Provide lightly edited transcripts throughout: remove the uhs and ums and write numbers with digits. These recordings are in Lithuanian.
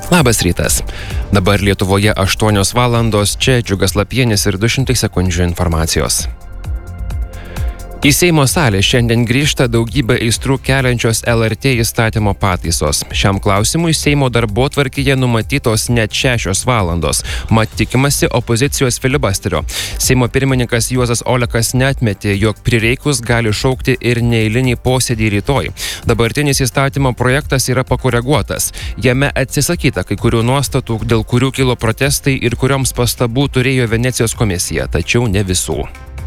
Labas rytas. Dabar Lietuvoje 8 valandos, čia Džiugas Lapienis ir 200 sekundžių informacijos. Į Seimo salę šiandien grįžta daugybę aistrų keliančios LRT įstatymo pataisos. Šiam klausimui Seimo darbotvarkėje numatytos net 6 valandos. Mat tikimasi opozicijos filibasterio. Seimo pirmininkas Juozas Olekas neatmetė, jog prireikus gali šaukti ir neeilinį posėdį rytoj. Dabartinis įstatymo projektas yra pakoreguotas. Jame atsisakyta kai kurių nuostatų, dėl kurių kilo protestai ir kurioms pastabų turėjo Venecijos komisija, tačiau ne visų.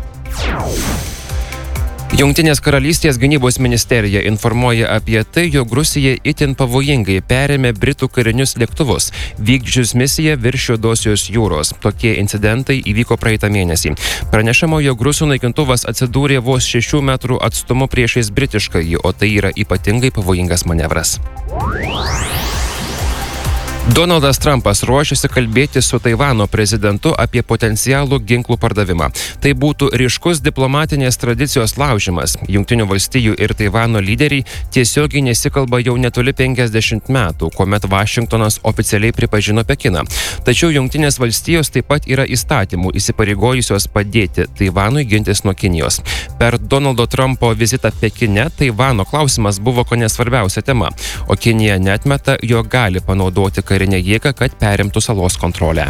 Jungtinės karalystės gynybos ministerija informuoja apie tai, jog Rusija itin pavojingai perėmė Britų karinius lėktuvus, vykdžius misiją virš Juodosios jūros. Tokie incidentai įvyko praeitą mėnesį. Pranešama, jog rusų naikintuvas atsidūrė vos 6 metrų atstumu priešais britiškąjį, o tai yra ypatingai pavojingas manevras. Donaldas Trumpas ruošiasi kalbėti su Taivano prezidentu apie potencialų ginklų pardavimą. Tai būtų ryškus diplomatinės tradicijos laužimas. Jungtinių valstijų ir Taivano lyderiai tiesiogiai nesikalba jau netoli 50 metų, kuomet Vašingtonas oficialiai pripažino Pekiną. Tačiau Jungtinės valstijos taip pat yra įstatymų įsipareigojusios padėti Taivanui gintis nuo Kinijos. Per Donaldo Trumpo vizitą Pekine Taivano klausimas buvo kone svarbiausia tema, o Kinija neatmeta, jog gali panaudoti karinę jėgą, kad perimtų salos kontrolę.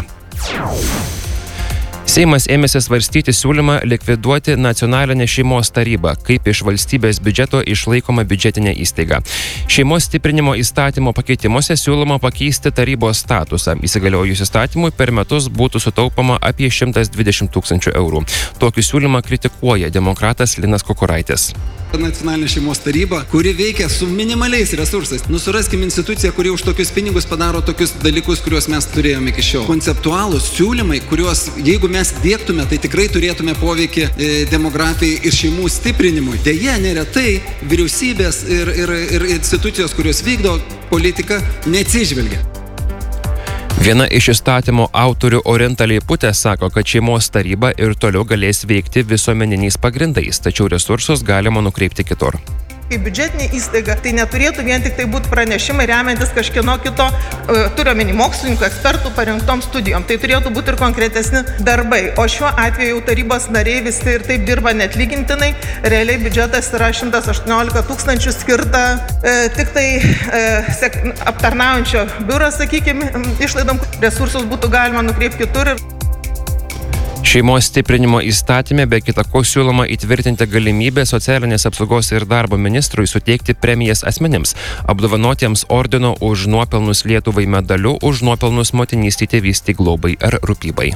Seimas ėmėsi svarstyti siūlymą likviduoti nacionalinę šeimos tarybą, kaip iš valstybės biudžeto išlaikoma biudžetinė įstaiga. Šeimos stiprinimo įstatymo pakeitimuose siūloma pakeisti tarybos statusą. Įsigaliojus įstatymui per metus būtų sutaupoma apie 120 000 eurų. Tokį siūlymą kritikuoja demokratas Linas Kukuraitis. Nacionalinė šeimos taryba, kuri veikia su minimaliais resursais. Suraskim instituciją, kuri už tokius pinigus padaro tokius dalykus, kuriuos mes turėjome iki šiol. Konceptualūs siūlymai, kuriuos jeigu mes dėktume, tai tikrai turėtume poveikį demografijai ir šeimų stiprinimui. Deja, neretai vyriausybės ir institucijos, kurios vykdo politiką, neatsižvelgia. Viena iš įstatymo autorių Orinta Leiputė sako, kad šeimos taryba ir toliau galės veikti visuomeniniais pagrindais, tačiau resursus galima nukreipti kitur. Kaip biudžetinė įstaiga, tai neturėtų vien tik tai būti pranešimai remiantis kažkieno kito, turiuomenį mokslininkų, ekspertų parinktom studijom. Tai turėtų būti ir konkretesni darbai. O šiuo atveju jau tarybos nariai visi ir taip dirba neatlygintinai. Realiai biudžetas yra 118 000 skirta tik tai aptarnaujančio biuro, sakykime, išlaidom. Resursus būtų galima nukreipti kitur. Šeimos stiprinimo įstatyme be kita ko siūloma įtvirtinti galimybę socialinės apsaugos ir darbo ministrui suteikti premijas asmenims, apdovanotiems ordino už nuopelnus Lietuvai medaliu, už nuopelnus motinystei, tėvystei, globai ar rūpybai.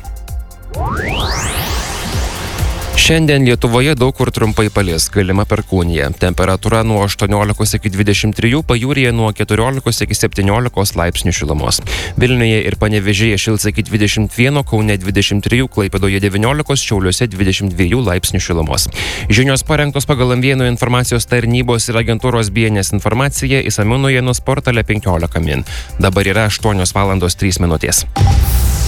Šiandien Lietuvoje daug kur trumpai palis, galima perkūnija. Temperatūra nuo 18 iki 23, pajūryje nuo 14 iki 17 laipsnių šilumos. Vilniuje ir Panevėžyje šils iki 21, Kaune 23, Klaipėdoje 19, Šiauliuose 22 laipsnių šilumos. Žinios parengtos pagal Amvienų informacijos tarnybos ir agentūros BNS informacija, išsamių naujienų portale 15 min. Dabar yra 8 valandos 3 minutės.